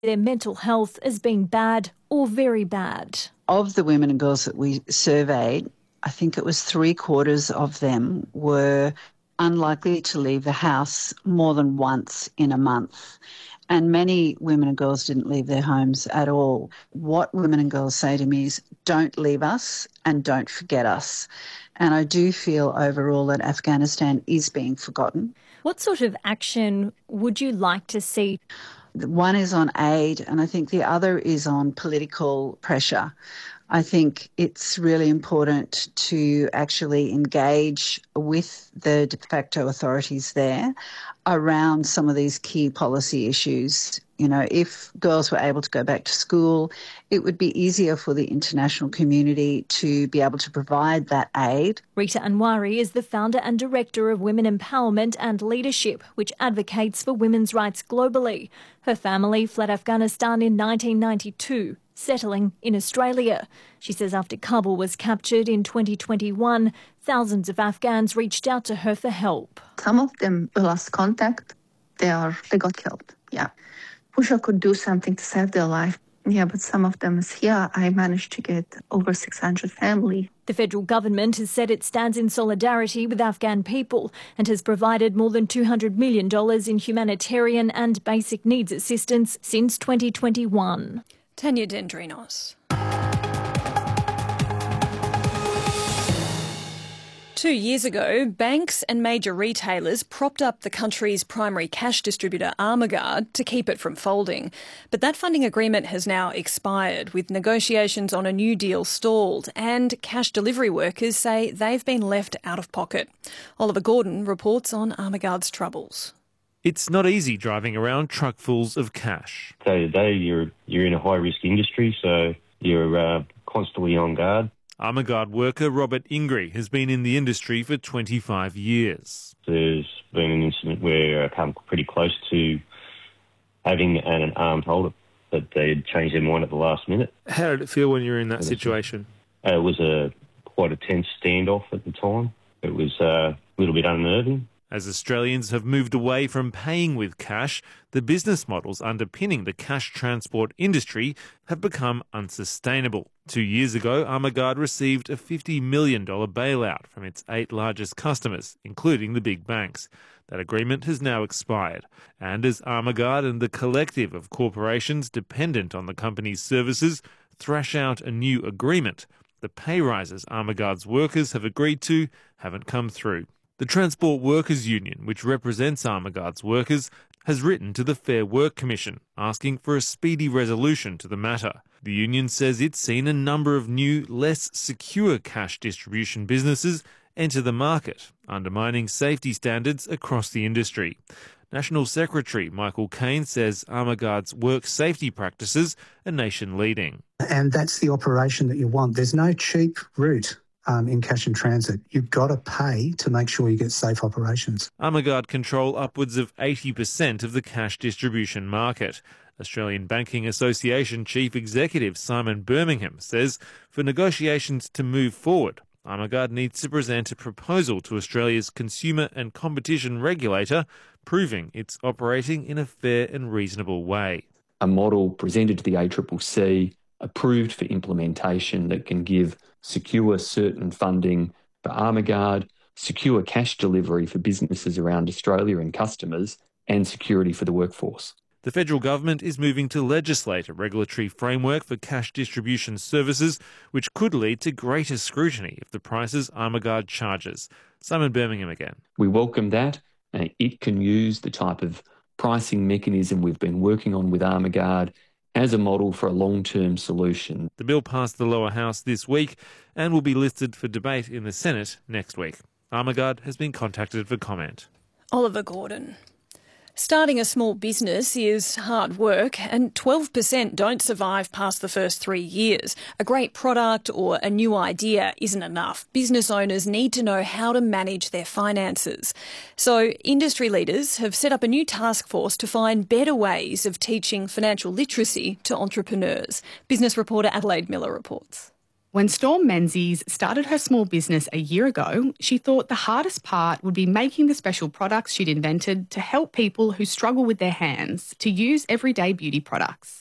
their mental health as being bad or very bad. Of the women and girls that we surveyed, I think it was 3/4 of them were unlikely to leave the house more than once in a month. And many women and girls didn't leave their homes at all. What women and girls say to me is, don't leave us and don't forget us. And I do feel overall that Afghanistan is being forgotten. What sort of action would you like to see? One is on aid, and I think the other is on political pressure. I think it's really important to actually engage with the de facto authorities there around some of these key policy issues. You know, if girls were able to go back to school, it would be easier for the international community to be able to provide that aid. Rita Anwari is the founder and director of Women Empowerment and Leadership, which advocates for women's rights globally. Her family fled Afghanistan in 1992, settling in Australia. She says after Kabul was captured in 2021, thousands of Afghans reached out to her for help. Some of them lost contact. They got killed. Yeah. Wish I could do something to save their life. Yeah, but some of them is here. I managed to get over 600 family. The federal government has said it stands in solidarity with Afghan people and has provided more than $200 million in humanitarian and basic needs assistance since 2021. Tanya Dendrinos. 2 years ago, banks and major retailers propped up the country's primary cash distributor, Armaguard, to keep it from folding. But that funding agreement has now expired, with negotiations on a new deal stalled, and cash delivery workers say they've been left out of pocket. Oliver Gordon reports on Armaguard's troubles. It's not easy driving around truckfuls of cash. Day to day, you're in a high-risk industry, so you're constantly on guard. Armaguard worker Robert Ingri has been in the industry for 25 years. There's been an incident where I come pretty close to having an armed holder, but they had changed their mind at the last minute. How did it feel when you were in that situation? It was quite a tense standoff at the time. It was a little bit unnerving. As Australians have moved away from paying with cash, the business models underpinning the cash transport industry have become unsustainable. 2 years ago, Armaguard received a $50 million bailout from its 8 largest customers, including the big banks. That agreement has now expired. And as Armaguard and the collective of corporations dependent on the company's services thrash out a new agreement, the pay rises Armaguard's workers have agreed to haven't come through. The Transport Workers Union, which represents Armaguard's workers, has written to the Fair Work Commission asking for a speedy resolution to the matter. The union says it's seen a number of new, less secure cash distribution businesses enter the market, undermining safety standards across the industry. National Secretary Michael Caine says Armaguard's work safety practices are nation-leading. And that's the operation that you want. There's no cheap route in cash and transit. You've got to pay to make sure you get safe operations. Armaguard control upwards of 80% of the cash distribution market. Australian Banking Association Chief Executive Simon Birmingham says for negotiations to move forward, Armaguard needs to present a proposal to Australia's consumer and competition regulator proving it's operating in a fair and reasonable way. A model presented to the ACCC, approved for implementation, that can give secure, certain funding for Armaguard, secure cash delivery for businesses around Australia and customers, and security for the workforce. The federal government is moving to legislate a regulatory framework for cash distribution services, which could lead to greater scrutiny of the prices Armaguard charges. Simon Birmingham again. We welcome that. It can use the type of pricing mechanism we've been working on with Armaguard as a model for a long-term solution. The bill passed the lower house this week and will be listed for debate in the Senate next week. Armaguard has been contacted for comment. Oliver Gordon. Starting a small business is hard work, and 12% don't survive past the first 3 years. A great product or a new idea isn't enough. Business owners need to know how to manage their finances. So industry leaders have set up a new task force to find better ways of teaching financial literacy to entrepreneurs. Business reporter Adelaide Miller reports. When Storm Menzies started her small business a year ago, she thought the hardest part would be making the special products she'd invented to help people who struggle with their hands to use everyday beauty products.